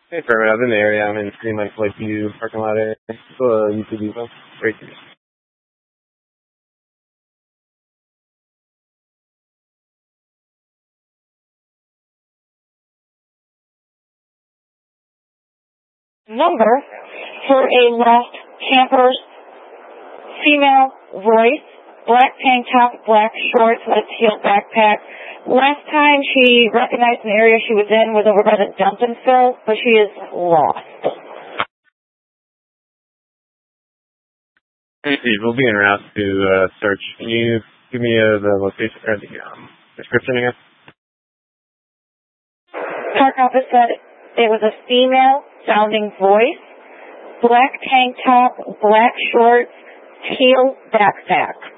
Hey, Furman, I'm in the area. I'm in Green Lake Lakeview parking lot area. Still UC Depot. Great to you. Number for a left camper's female voice, black tank top, black shorts with a teal backpack. Last time she recognized an area she was in was over by the dump and fill, but she is lost. Hey, Steve, we'll be en route to search. Can you give me the location or the description again? Park office said it was a female-sounding voice, black tank top, black shorts, teal backpack.